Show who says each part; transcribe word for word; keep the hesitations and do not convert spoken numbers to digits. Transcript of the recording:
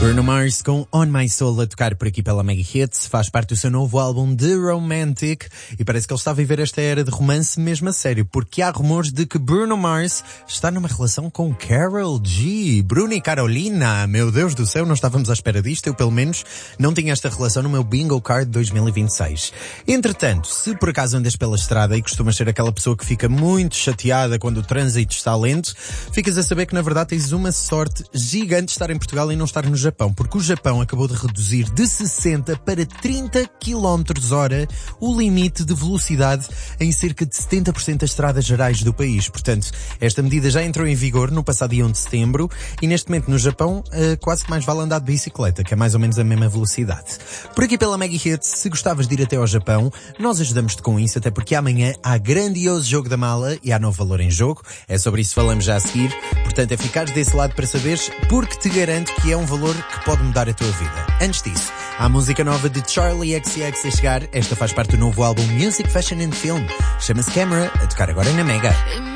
Speaker 1: Bruno Mars com On My Soul a tocar por aqui pela Mega Hits, faz parte do seu novo álbum The Romantic e parece que ele está a viver esta era de romance mesmo a sério, porque há rumores de que Bruno Mars está numa relação com Karol G. Bruno e Carolina, meu Deus do céu, não estávamos à espera disto, eu pelo menos não tinha esta relação no meu Bingo Card dois mil e vinte e seis. Entretanto, se por acaso andas pela estrada e costumas ser aquela pessoa que fica muito chateada quando o trânsito está lento, ficas a saber que na verdade tens uma sorte gigante de estar em Portugal e não estar no Japão. Japão, porque o Japão acabou de reduzir de sessenta para trinta quilómetros hora o limite de velocidade em cerca de setenta por cento das estradas gerais do país. Portanto, esta medida já entrou em vigor no passado dia um de setembro e neste momento no Japão uh, quase que mais vale andar de bicicleta, que é mais ou menos a mesma velocidade. Por aqui pela Mega Hits, se gostavas de ir até ao Japão, nós ajudamos-te com isso, até porque amanhã há grandioso jogo da mala e há novo valor em jogo. É sobre isso que falamos já a seguir. Portanto, é ficares desse lado para saberes, porque te garanto que é um valor que pode mudar a tua vida. Antes disso, há a música nova de Charlie X C X a chegar. Esta faz parte do novo álbum Music, Fashion and Film. Chama-se Camera, a tocar agora na Mega.